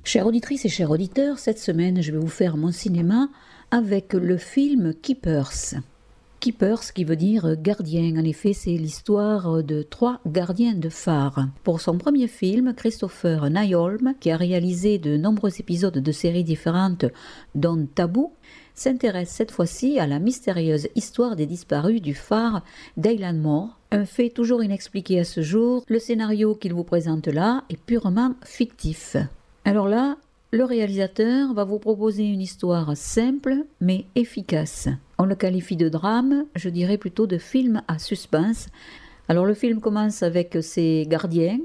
Chères auditrices et chers auditeurs, cette semaine, je vais vous faire mon cinéma avec le film Keepers. Keepers qui veut dire gardien. En effet, c'est l'histoire de 3 gardiens de phare. Pour son premier film, Christopher Nyholm, qui a réalisé de nombreux épisodes de séries différentes, dont Taboo, s'intéresse cette fois-ci à la mystérieuse histoire des disparus du phare d'Island Moor. Un fait toujours inexpliqué à ce jour, le scénario qu'il vous présente là est purement fictif. Alors là, le réalisateur va vous proposer une histoire simple mais efficace. On le qualifie de drame, je dirais plutôt de film à suspense. Alors le film commence avec ces gardiens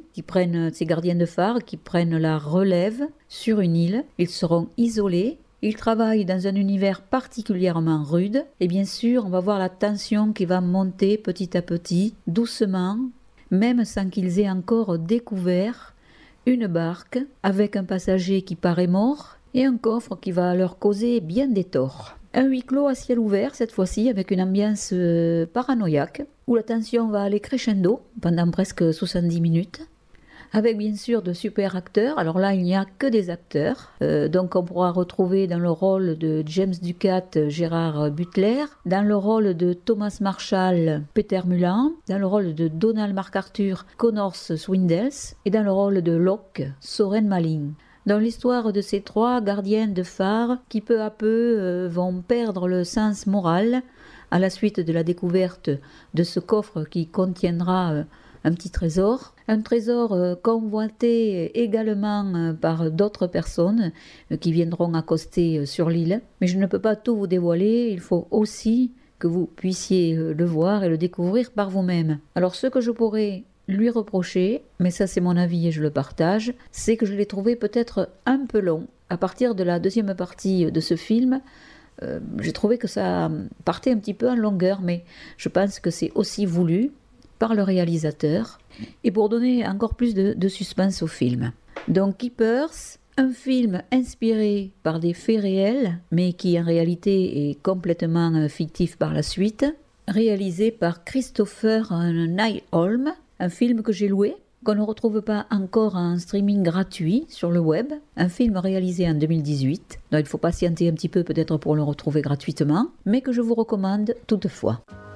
de phare qui prennent la relève sur une île. Ils seront isolés. Ils travaillent dans un univers particulièrement rude. Et bien sûr, on va voir la tension qui va monter petit à petit, doucement, même sans qu'ils aient encore découvert une barque avec un passager qui paraît mort et un coffre qui va leur causer bien des torts. Un huis clos à ciel ouvert cette fois-ci avec une ambiance paranoïaque où la tension va aller crescendo pendant presque 70 minutes avec bien sûr de super acteurs. Alors là, il n'y a que des acteurs. Donc on pourra retrouver dans le rôle de James Ducat, Gérard Butler, dans le rôle de Thomas Marshall, Peter Mullan, dans le rôle de Donald MacArthur, Connors Swindells, et dans le rôle de Locke, Soren Malin. Dans l'histoire de ces 3 gardiens de phare qui peu à peu vont perdre le sens moral à la suite de la découverte de ce coffre qui contiendra un petit trésor. Un trésor convoité également par d'autres personnes qui viendront accoster sur l'île. Mais je ne peux pas tout vous dévoiler, il faut aussi que vous puissiez le voir et le découvrir par vous-même. Alors ce que je pourrais lui reprocher, mais ça c'est mon avis et je le partage, c'est que je l'ai trouvé peut-être un peu long. À partir de la deuxième partie de ce film, j'ai trouvé que ça partait un petit peu en longueur, mais je pense que c'est aussi voulu par le réalisateur et pour donner encore plus de suspense au film. Donc Keepers, un film inspiré par des faits réels mais qui en réalité est complètement fictif par la suite, réalisé par Christopher Nyholm, un film que j'ai loué, qu'on ne retrouve pas encore en streaming gratuit sur le web, un film réalisé en 2018, donc il faut patienter un petit peu peut-être pour le retrouver gratuitement, mais que je vous recommande toutefois.